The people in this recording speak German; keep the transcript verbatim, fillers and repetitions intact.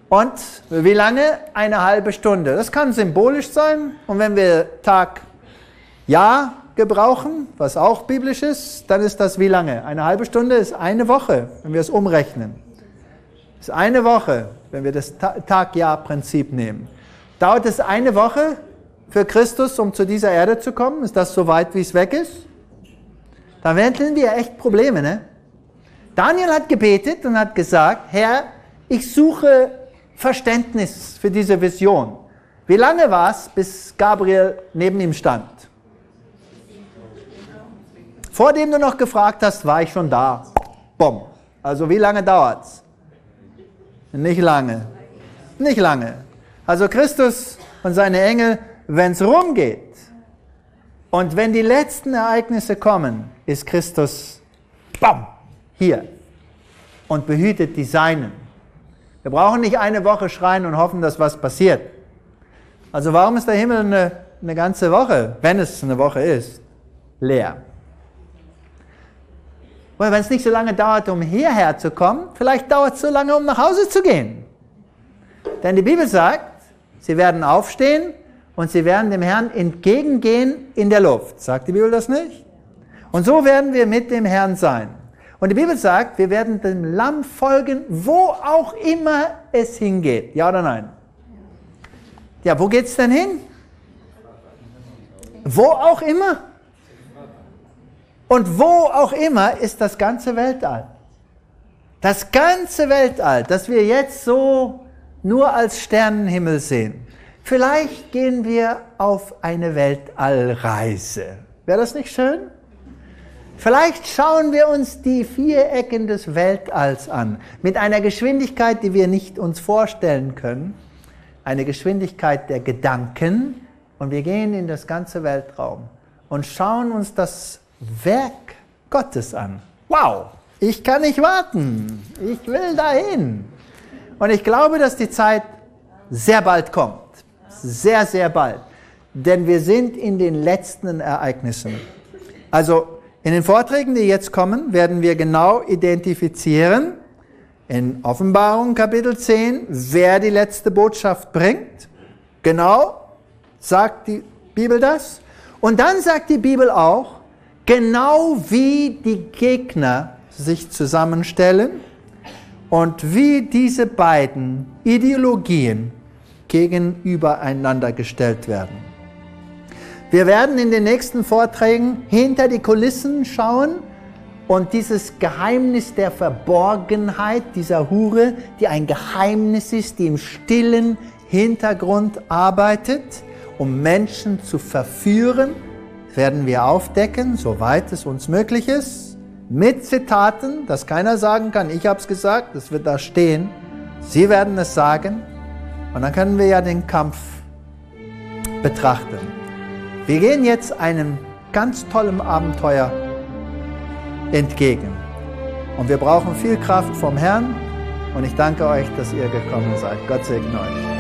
Und wie lange? Eine halbe Stunde. Das kann symbolisch sein. Und wenn wir Tag, Jahr gebrauchen, was auch biblisch ist, dann ist das wie lange? Eine halbe Stunde ist eine Woche, wenn wir es umrechnen. Das ist eine Woche, wenn wir das Tag-Jahr-Prinzip nehmen. Dauert es eine Woche für Christus, um zu dieser Erde zu kommen? Ist das so weit, wie es weg ist? Da hätten wir echt Probleme, ne? Daniel hat gebetet und hat gesagt, Herr, ich suche Verständnis für diese Vision. Wie lange war es, bis Gabriel neben ihm stand? Vor dem du noch gefragt hast, war ich schon da. Bumm. Also wie lange dauert es? Nicht lange. Nicht lange. Also Christus und seine Engel, wenn es rumgeht und wenn die letzten Ereignisse kommen, ist Christus bam, hier und behütet die Seinen. Wir brauchen nicht eine Woche schreien und hoffen, dass was passiert. Also warum ist der Himmel eine, eine ganze Woche, wenn es eine Woche ist, leer? Weil wenn es nicht so lange dauert, um hierher zu kommen, vielleicht dauert es so lange, um nach Hause zu gehen. Denn die Bibel sagt, sie werden aufstehen und sie werden dem Herrn entgegengehen in der Luft. Sagt die Bibel das nicht? Und so werden wir mit dem Herrn sein. Und die Bibel sagt, wir werden dem Lamm folgen, wo auch immer es hingeht. Ja oder nein? Ja, wo geht es denn hin? Wo auch immer. Und wo auch immer ist das ganze Weltall. Das ganze Weltall, das wir jetzt so nur als Sternenhimmel sehen. Vielleicht gehen wir auf eine Weltallreise. Wäre das nicht schön? Vielleicht schauen wir uns die vier Ecken des Weltalls an, mit einer Geschwindigkeit, die wir nicht uns vorstellen können, eine Geschwindigkeit der Gedanken, und wir gehen in das ganze Weltraum und schauen uns das Werk Gottes an. Wow, ich kann nicht warten, ich will dahin. Und ich glaube, dass die Zeit sehr bald kommt, sehr, sehr bald, denn wir sind in den letzten Ereignissen. Also in den Vorträgen, die jetzt kommen, werden wir genau identifizieren, in Offenbarung Kapitel zehn, wer die letzte Botschaft bringt. Genau sagt die Bibel das. Und dann sagt die Bibel auch, genau wie die Gegner sich zusammenstellen und wie diese beiden Ideologien gegenübereinander gestellt werden. Wir werden in den nächsten Vorträgen hinter die Kulissen schauen und dieses Geheimnis der Verborgenheit dieser Hure, die ein Geheimnis ist, die im stillen Hintergrund arbeitet, um Menschen zu verführen, werden wir aufdecken, soweit es uns möglich ist, mit Zitaten, dass keiner sagen kann, ich habe es gesagt, es wird da stehen. Sie werden es sagen und dann können wir ja den Kampf betrachten. Wir gehen jetzt einem ganz tollen Abenteuer entgegen und wir brauchen viel Kraft vom Herrn und ich danke euch, dass ihr gekommen seid. Gott segne euch.